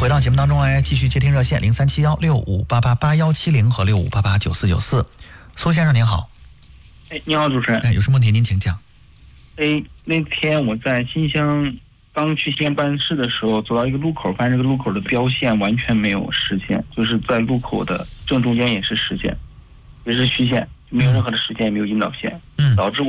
到节目当中来，继续接听热线037165888170和65889494。苏先生您好。 你好，主持人。 有什么问题您请讲。 那天我在新乡刚去西安办事的时候，走到一个路口，发现这个路口的标线完全没有实线，就是在路口的正中间也是实线，也是虚线，没有任何的实线，也没有引导线，导致